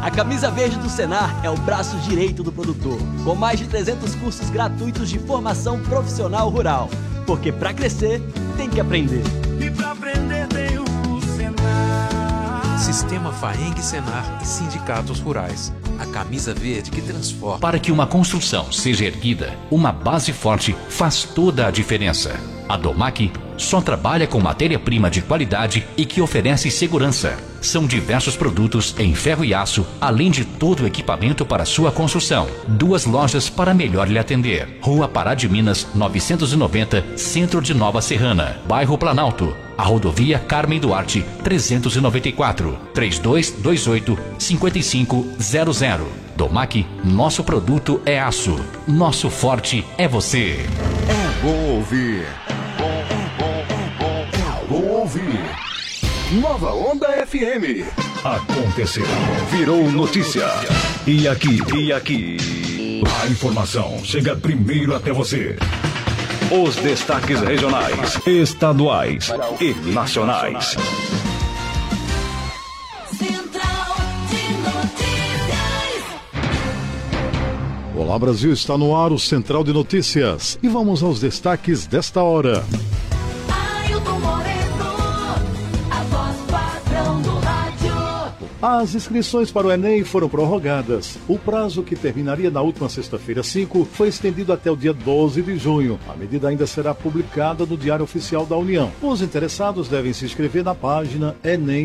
A Camisa Verde do Senar é o braço direito do produtor, com mais de 300 cursos gratuitos de formação profissional rural. Porque para crescer, tem que aprender. E para aprender tem o Senar. Sistema Faeng Senar e sindicatos rurais. A camisa verde que transforma. Para que uma construção seja erguida, uma base forte faz toda a diferença. A Domac só trabalha com matéria-prima de qualidade e que oferece segurança. São diversos produtos em ferro e aço, além de todo o equipamento para sua construção. 2 lojas para melhor lhe atender. Rua Pará de Minas, 990, Centro de Nova Serrana, Bairro Planalto. A rodovia Carmen Duarte, 394, 3228-5500. Domac, nosso produto é aço. Nosso forte é você. É bom ouvir. Bom ouvir. Nova Onda FM. Aconteceu. Virou notícia. E aqui. A informação chega primeiro até você. Os destaques regionais, estaduais e nacionais. Central de Notícias. Olá, Brasil, está no ar o Central de Notícias. E vamos aos destaques desta hora. As inscrições para o Enem foram prorrogadas. O prazo, que terminaria na última sexta-feira 5, foi estendido até o dia 12 de junho. A medida ainda será publicada no Diário Oficial da União. Os interessados devem se inscrever na página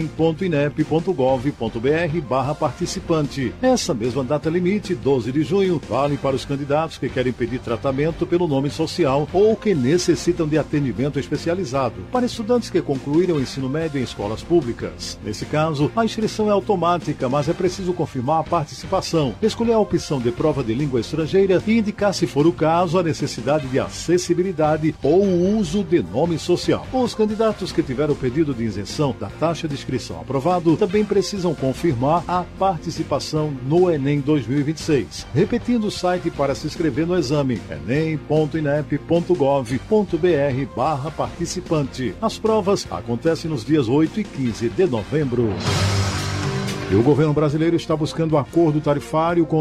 enem.inep.gov.br/participante. Essa mesma data limite, 12 de junho, vale para os candidatos que querem pedir tratamento pelo nome social ou que necessitam de atendimento especializado. Para estudantes que concluíram o ensino médio em escolas públicas. Nesse caso, a inscrição é automática, mas é preciso confirmar a participação, escolher a opção de prova de língua estrangeira e indicar, se for o caso, a necessidade de acessibilidade ou o uso de nome social. Os candidatos que tiveram o pedido de isenção da taxa de inscrição aprovado também precisam confirmar a participação no Enem 2026. Repetindo o site para se inscrever no exame, enem.inep.gov.br/participante. As provas acontecem nos dias 8 e 15 de novembro. E o governo brasileiro está buscando um acordo tarifário com